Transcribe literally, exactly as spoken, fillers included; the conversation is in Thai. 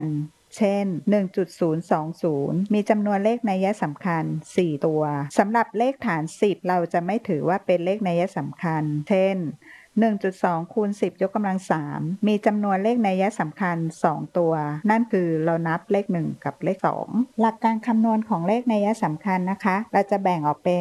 เช่น หนึ่งจุดศูนย์สองศูนย์ มีจำนวนเลขนัยสำคัญ สี่ ตัว สำหรับเลขฐาน สิบ เราจะไม่ถือว่าเป็นเลขนัยสำคัญ เช่น หนึ่งจุดสอง คูณ สิบ ยกกำลัง สาม มีจำนวนเลขนัยสำคัญ สอง ตัว นั่นคือเรานับเลข หนึ่ง กับเลข สอง หลักการคำนวณของเลขนัยสำคัญนะคะ เราจะแบ่งออกเป็น